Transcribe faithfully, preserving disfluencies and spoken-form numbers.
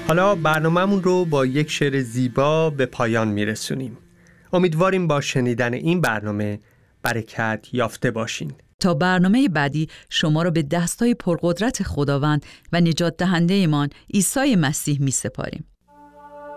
حالا برنامه‌مون رو با یک شعر زیبا به پایان میرسونیم. امیدواریم با شنیدن این برنامه برکت یافته باشین. تا برنامه بعدی شما رو به دستای پرقدرت خداوند و نجات دهنده ایمان عیسی مسیح می سپاریم.